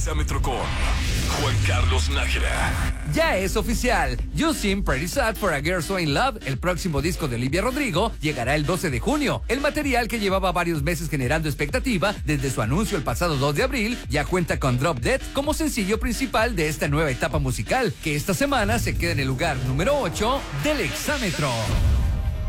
Exámetro con Juan Carlos Nájera. Ya es oficial. You Seem Pretty Sad for a Girl So In Love, el próximo disco de Olivia Rodrigo, llegará el 12 de junio. El material, que llevaba varios meses generando expectativa desde su anuncio el pasado 2 de abril, ya cuenta con Drop Dead como sencillo principal de esta nueva etapa musical, que esta semana se queda en el lugar número 8 del Exámetro.